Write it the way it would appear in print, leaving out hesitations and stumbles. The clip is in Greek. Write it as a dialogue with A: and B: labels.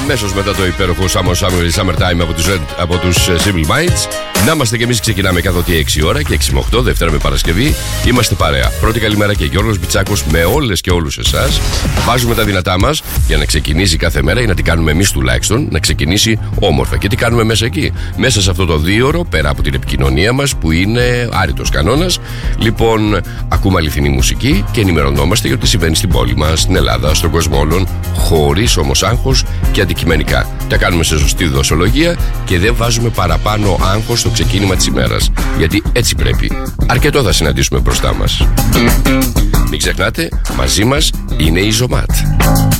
A: αμέσως μετά το υπέροχο Summertime από τους Simple Minds. Να είμαστε κι εμείς, ξεκινάμε κάθε 6 ώρα και 6 με 8, Δευτέρα με Παρασκευή. Είμαστε παρέα. Πρώτη καλημέρα και Γιώργος Μπιτσάκος με όλες και όλους εσάς. Βάζουμε τα δυνατά μας για να ξεκινήσει κάθε μέρα, ή να την κάνουμε εμείς τουλάχιστον, να ξεκινήσει όμορφα. Και τι κάνουμε μέσα εκεί? Μέσα σε αυτό το 2ωρο, πέρα από την επικοινωνία μας που είναι άρρητος κανόνας, λοιπόν, ακούμε αληθινή μουσική και ενημερωνόμαστε για το τι συμβαίνει στην πόλη μας, στην Ελλάδα, στον κόσμο όλων, χωρίς όμως άγχος και αντικειμενικά. Τα κάνουμε σε σωστή δοσολογία και δεν βάζουμε παραπάνω άγχος στο ξεκίνημα της ημέρας. Γιατί έτσι πρέπει. Αρκετό θα συναντήσουμε μπροστά μας. Μην ξεχνάτε, μαζί μας είναι η Ζωμάτ.